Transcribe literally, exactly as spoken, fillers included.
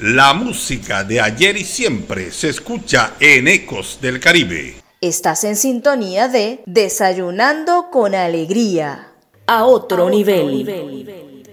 La música de ayer y siempre se escucha en Ecos del Caribe. Estás en sintonía de Desayunando con Alegría. A otro, a otro nivel. nivel.